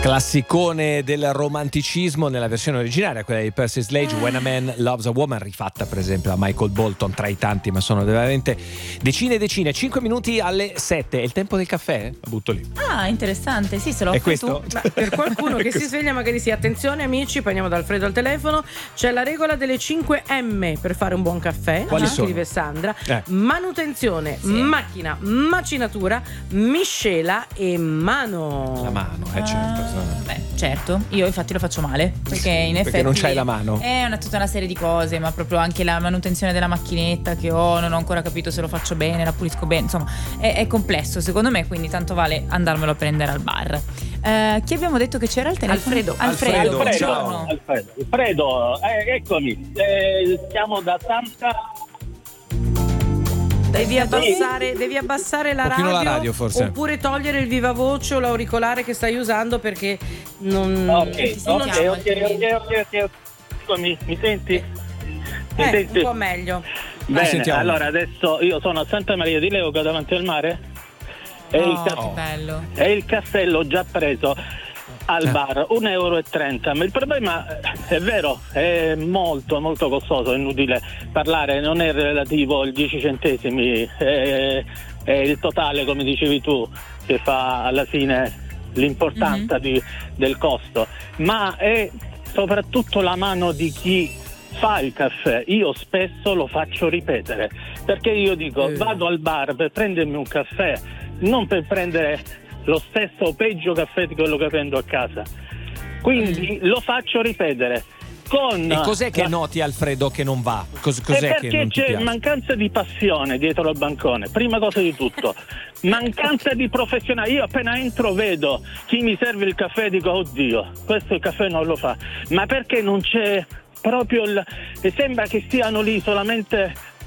Classicone del romanticismo nella versione originaria, quella di Percy Sledge, When a Man Loves a Woman, rifatta per esempio da Michael Bolton, tra i tanti, ma sono veramente decine e decine. 5 minuti alle 7, è il tempo del caffè? La butto lì. Ah, interessante, sì, se lo È offri questo? tu. Ma per qualcuno che si sveglia magari sì, attenzione amici, prendiamo da Alfredo al telefono, c'è la regola delle 5 M per fare un buon caffè. Quali sono? Scrive Sandra. Eh. Manutenzione, Sì. macchina, macinatura, miscela e mano. La mano, certo. Beh, certo, io infatti lo faccio male perché in Perché effetti non c'hai la mano. è tutta una serie di cose, ma proprio anche la manutenzione della macchinetta che non ho ancora capito se lo faccio bene, la pulisco bene, insomma è complesso secondo me, quindi tanto vale andarmelo a prendere al bar. Chi abbiamo detto che c'era al telefono? Alfredo. Buongiorno. Alfredo, eccomi, siamo da Santa. Devi abbassare la Un pochino radio, la radio, forse. oppure togliere il viva voce o l'auricolare che stai usando perché non Ok. Mi senti? Mi senti? un po' meglio. Bene, sentiamo. allora adesso io sono a Santa Maria di Leuca davanti al mare e, Che bello. e il castello già preso al bar 1,30 €, ma il problema è vero, è molto molto costoso, è inutile parlare, non è relativo ai 10 centesimi, è il totale, come dicevi tu, che fa alla fine l'importanza del costo, ma è soprattutto la mano di chi fa il caffè. Io spesso lo faccio ripetere, perché io dico vado al bar per prendermi un caffè, non per prendere lo stesso o peggio caffè di quello che prendo a casa, quindi lo faccio ripetere. E cos'è che noti, Alfredo, che non va? Cos'è perché che non ti c'è piace? mancanza di passione dietro al bancone, prima cosa di tutto. Mancanza di professionalità. Io appena entro vedo chi mi serve il caffè e dico oddio, questo il caffè non lo fa, ma perché non c'è proprio sembra che stiano lì solamente